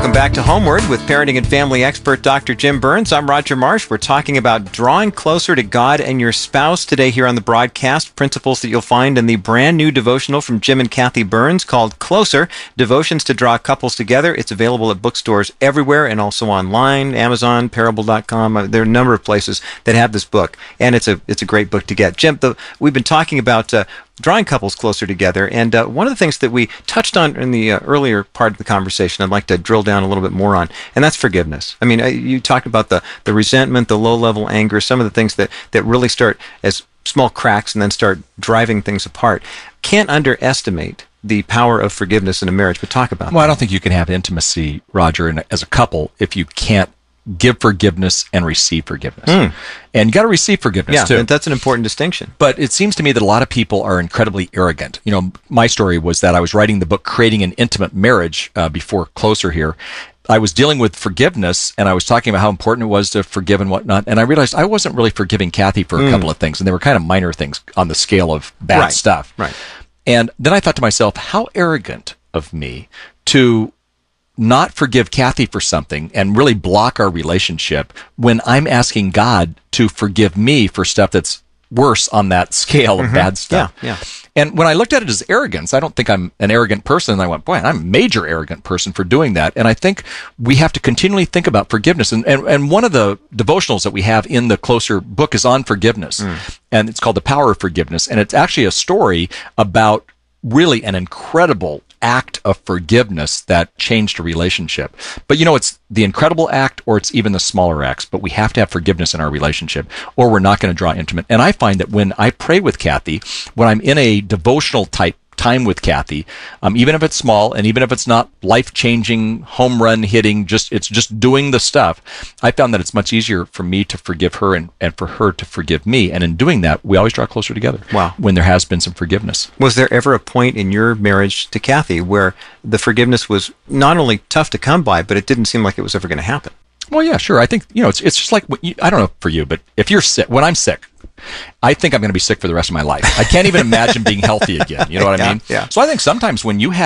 Welcome back to Homeward with parenting and family expert Dr. Jim Burns. I'm Roger Marsh. We're talking about drawing closer to God and your spouse today here on the broadcast. Principles that you'll find in the brand new devotional from Jim and Kathy Burns called Closer, Devotions to Draw Couples Together. It's available at bookstores everywhere and also online, Amazon, Parable.com. There are a number of places that have this book, and it's a great book to get. Jim, we've been talking about drawing couples closer together, and one of the things that we touched on in the earlier part of the conversation I'd like to drill down a little bit more on, and that's forgiveness. I mean, you talked about the resentment, the low-level anger, some of the things that really start as small cracks and then start driving things apart. Can't underestimate the power of forgiveness in a marriage, but talk about that. Well, I don't think you can have intimacy, Roger, as a couple if you can't give forgiveness and receive forgiveness. And you got to receive forgiveness too. Yeah, that's an important distinction. But it seems to me that a lot of people are incredibly arrogant. You know, my story was that I was writing the book Creating an Intimate Marriage before Closer here. I was dealing with forgiveness, and I was talking about how important it was to forgive and whatnot, and I realized I wasn't really forgiving Kathy for a couple of things, and they were kind of minor things on the scale of bad stuff. Right. And then I thought to myself, how arrogant of me to not forgive Kathy for something and really block our relationship when I'm asking God to forgive me for stuff that's worse on that scale of bad stuff. Yeah. And when I looked at it as arrogance, I don't think I'm an arrogant person. And I went, boy, I'm a major arrogant person for doing that. And I think we have to continually think about forgiveness. And one of the devotionals that we have in the Closer book is on forgiveness. And it's called The Power of Forgiveness. And it's actually a story about really an incredible act of forgiveness that changed a relationship. But you know, it's the incredible act or it's even the smaller acts, but we have to have forgiveness in our relationship or we're not going to draw intimate. And I find that when I pray with Kathy, when I'm in a devotional type time with Kathy, even if it's small and even if it's not life-changing, home run hitting, it's just doing the stuff, I found that it's much easier for me to forgive her and for her to forgive me. And in doing that, we always draw closer together. Wow. When there has been some forgiveness. Was there ever a point in your marriage to Kathy where the forgiveness was not only tough to come by, but it didn't seem like it was ever going to happen? Well, yeah, sure. I think, it's just like, I don't know for you, but if you're sick, when I'm sick, I think I'm going to be sick for the rest of my life. I can't even imagine being healthy again. You know what I mean? Yeah. So I think sometimes when you have